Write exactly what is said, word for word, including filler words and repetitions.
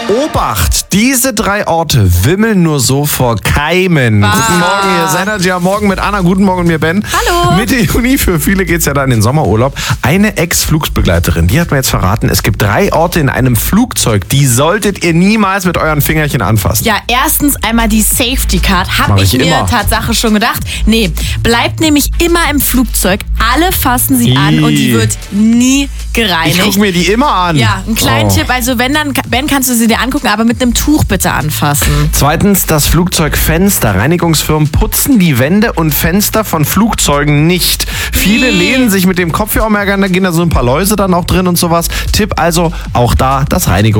Obacht, diese drei Orte wimmeln nur so vor Keimen. Ah. Guten Morgen, hier ist Energy am Morgen mit Anna. Guten Morgen, mir Ben. Hallo. Mitte Juni, für viele geht's ja dann in den Sommerurlaub. Eine Ex-Flugsbegleiterin, die hat mir jetzt verraten, es gibt drei Orte in einem Flugzeug, die solltet ihr niemals mit euren Fingerchen anfassen. Ja, erstens einmal die Safety Card. Hab Mach ich, ich mir immer. Tatsache schon gedacht. Nee, bleibt nämlich immer im Flugzeug. Alle fassen sie Ih. an und die wird nie Ich gereinigt. gucke mir die immer an. Ja, einen kleinen Oh. Tipp. Also wenn dann, Ben, kannst du sie dir angucken, aber mit einem Tuch bitte anfassen. Zweitens, das Flugzeugfenster. Reinigungsfirmen putzen die Wände und Fenster von Flugzeugen nicht. Viele Nee. lehnen sich mit dem Kopf ja auch mehr, da gehen da so ein paar Läuse dann auch drin und sowas. Tipp also, auch da das Reinigungs